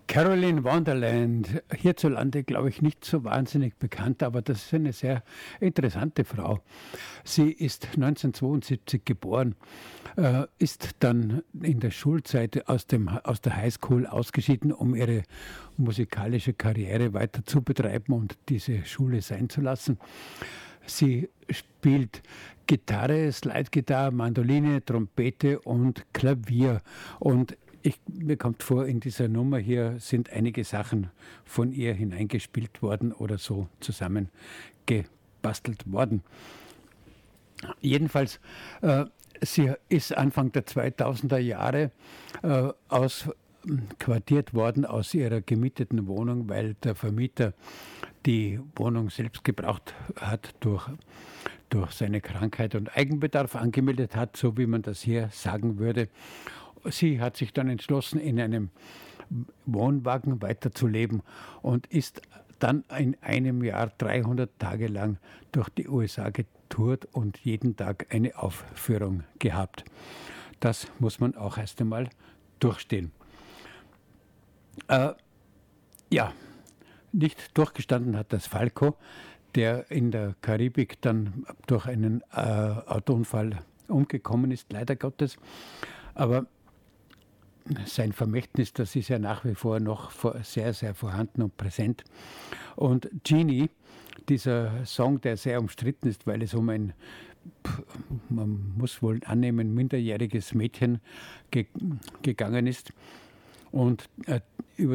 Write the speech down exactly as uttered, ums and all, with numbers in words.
Caroline Wonderland, hierzulande glaube ich nicht so wahnsinnig bekannt, aber das ist eine sehr interessante Frau. Sie ist neunzehnhundertzweiundsiebzig geboren, äh, ist dann in der Schulzeit aus, dem, aus der Highschool ausgeschieden, um ihre musikalische Karriere weiter zu betreiben und diese Schule sein zu lassen. Sie spielt Gitarre, Slide-Gitarre, Mandoline, Trompete und Klavier. Und ich, mir kommt vor, in dieser Nummer hier sind einige Sachen von ihr hineingespielt worden oder so zusammengebastelt worden. Jedenfalls, äh, sie ist Anfang der zweitausender Jahre äh, ausquartiert worden aus ihrer gemieteten Wohnung, weil der Vermieter die Wohnung selbst gebraucht hat, durch, durch seine Krankheit und Eigenbedarf angemeldet hat, so wie man das hier sagen würde. Sie hat sich dann entschlossen, in einem Wohnwagen weiterzuleben und ist dann in einem Jahr dreihundert Tage lang durch die U S A getourt und jeden Tag eine Aufführung gehabt. Das muss man auch erst einmal durchstehen. Äh, ja, nicht durchgestanden hat das Falco, der in der Karibik dann durch einen äh, Autounfall umgekommen ist, leider Gottes. Aber sein Vermächtnis, das ist ja nach wie vor noch sehr, sehr vorhanden und präsent. Und Genie, dieser Song, der sehr umstritten ist, weil es um ein, man muss wohl annehmen, minderjähriges Mädchen ge- gegangen ist. Und äh, über